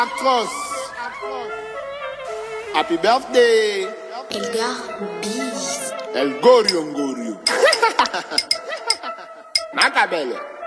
Atroce. Happy birthday. Elgar Beast. El Gorio Ngorio. Macabelle.